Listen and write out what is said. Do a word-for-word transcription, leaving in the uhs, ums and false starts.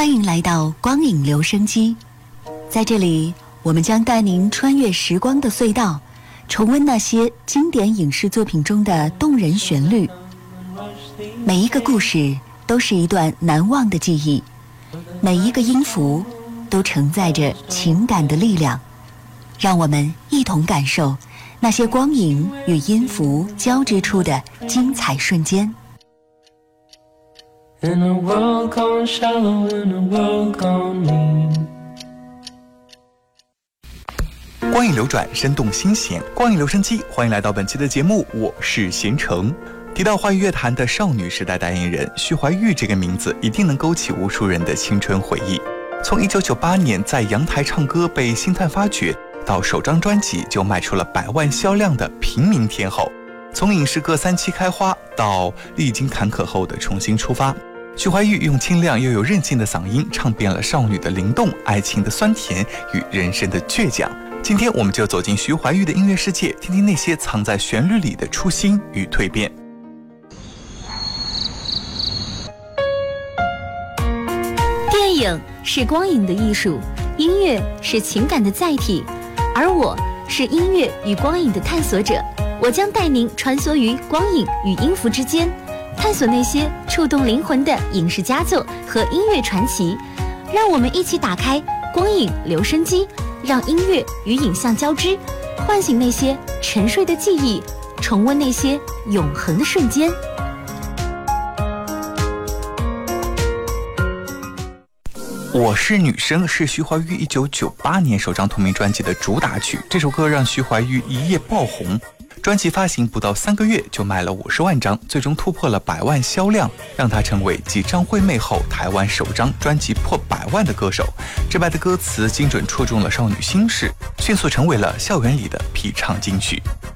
欢迎来到光影留声机，在这里我们将带您穿越时光的隧道，重温那些经典影视作品中的动人旋律。每一个故事都是一段难忘的记忆，每一个音符都承载着情感的力量。让我们一同感受那些光影与音符交织出的精彩瞬间。 In a world gone shallow, in a world gone mean. 光影流转，生动新鲜。光影留声机，欢迎来到本期的节目，我是贤成。提到华语乐坛的少女时代代言人徐怀钰这个名字，一定能勾起无数人的青春回忆。从一九九八年在阳台唱歌被星探发掘，到首张专辑就卖出了百万销量的平民天后，从影视歌三期开花到历经坎坷后的重新出发，徐怀钰用清亮又有韧性的嗓音，唱遍了少女的灵动、爱情的酸甜与人生的倔强。今天我们就走进徐怀钰的音乐世界，听听那些藏在旋律里的初心与蜕变。 电影是光影的艺术，音乐是情感的载体，而我是音乐与光影的探索者。我将带您穿梭于光影与音符之间，探索那些触动灵魂的影视佳作和音乐传奇。让我们一起打开光影留声机，让音乐与影像交织，唤醒那些沉睡的记忆，重温那些永恒的瞬间。 我是女生是徐怀钰一九九八年首张同名专辑的主打曲，这首歌让徐怀钰一夜爆红。专辑发行不到三个月就卖了五十万张，最终突破了百万销量，让她成为继张惠妹后台湾首张专辑破百万的歌手。直白的歌词精准戳中了少女心事，迅速成为了校园里的必唱金曲。